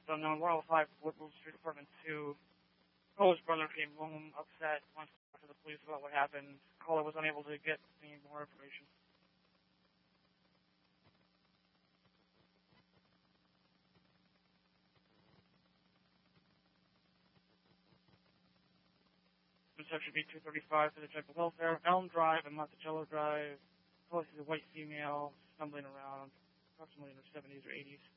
unknown, 105 Woodville Street, apartment 2. Caller's brother came home upset, wants to talk to the police about what happened. Caller was unable to get any more information. Section B235 for the type of welfare. Elm Drive and Monticello Drive. Police is a white female, stumbling around, approximately in her 70s or 80s.